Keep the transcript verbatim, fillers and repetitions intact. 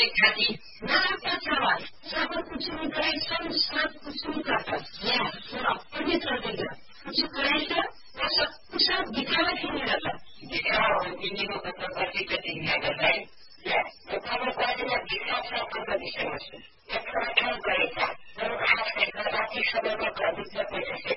खाती नराका सवाल सब कुछ नहीं सब सब कुछ नहीं करता या अपने चलते कुछ कराएगा और सब कुछ दिखावा नहीं रहता दिखावा हिंदी में मतलब बाकी कटिंग नहीं करता है या दिखावा बाकी में दिखावा सब का विषय है एक काम करेगा और आज के बाकी समय में अधिक पैसे